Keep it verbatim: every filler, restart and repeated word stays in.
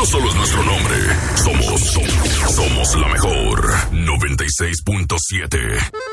no solo es nuestro nombre, somos, somos, somos la mejor. noventa y seis punto siete